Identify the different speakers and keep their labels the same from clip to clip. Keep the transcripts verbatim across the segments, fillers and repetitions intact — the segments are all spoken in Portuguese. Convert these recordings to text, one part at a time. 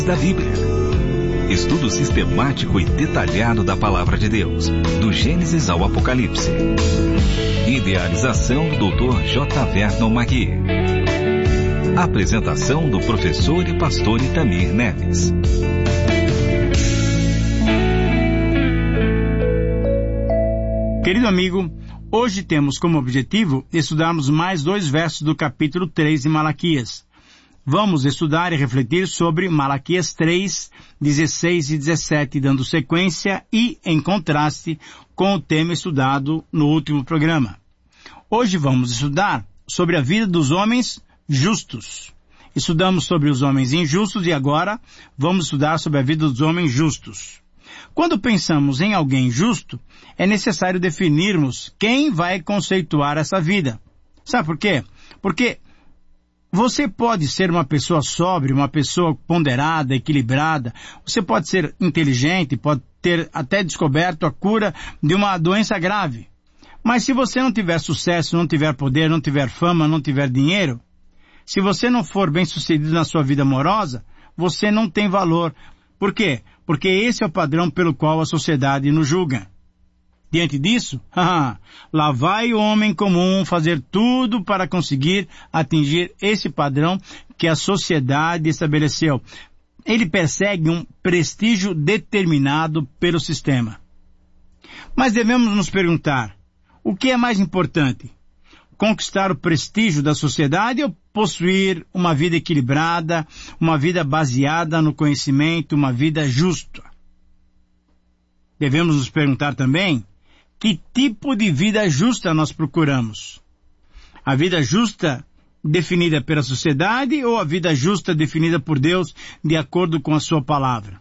Speaker 1: da Bíblia. Estudo sistemático e detalhado da Palavra de Deus, do Gênesis ao Apocalipse. Idealização do doutor J. Vernon Magui. Apresentação do professor e pastor Itamir Neves.
Speaker 2: Querido amigo, hoje temos como objetivo estudarmos mais dois versos do capítulo três de Malaquias. Vamos estudar e refletir sobre Malaquias três, dezesseis e dezessete, dando sequência e em contraste com o tema estudado no último programa. Hoje vamos estudar sobre a vida dos homens justos. Estudamos sobre os homens injustos e agora vamos estudar sobre a vida dos homens justos. Quando pensamos em alguém justo, é necessário definirmos quem vai conceituar essa vida. Sabe por quê? Porque você pode ser uma pessoa sóbria, uma pessoa ponderada, equilibrada. Você pode ser inteligente, pode ter até descoberto a cura de uma doença grave. Mas se você não tiver sucesso, não tiver poder, não tiver fama, não tiver dinheiro, se você não for bem-sucedido na sua vida amorosa, você não tem valor. Por quê? Porque esse é o padrão pelo qual a sociedade nos julga. Diante disso, lá vai o homem comum fazer tudo para conseguir atingir esse padrão que a sociedade estabeleceu. Ele persegue um prestígio determinado pelo sistema. Mas devemos nos perguntar, o que é mais importante? Conquistar o prestígio da sociedade ou possuir uma vida equilibrada, uma vida baseada no conhecimento, uma vida justa? Devemos nos perguntar também, que tipo de vida justa nós procuramos? A vida justa definida pela sociedade ou a vida justa definida por Deus de acordo com a sua palavra?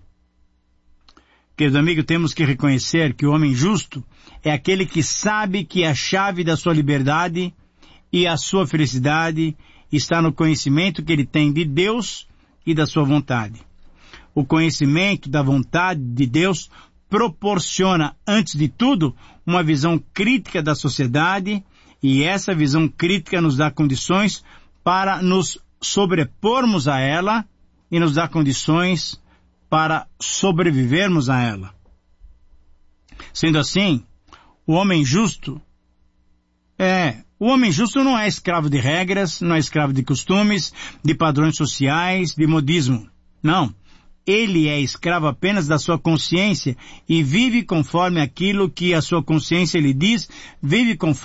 Speaker 2: Querido amigo, temos que reconhecer que o homem justo é aquele que sabe que a chave da sua liberdade e a sua felicidade está no conhecimento que ele tem de Deus e da sua vontade. O conhecimento da vontade de Deus proporciona, antes de tudo, uma visão crítica da sociedade, e essa visão crítica nos dá condições para nos sobrepormos a ela e nos dá condições para sobrevivermos a ela. Sendo assim, o homem justo é... O homem justo não é escravo de regras, não é escravo de costumes, de padrões sociais, de modismo. Não. Ele é escravo apenas da sua consciência e vive conforme aquilo que a sua consciência lhe diz, vive conforme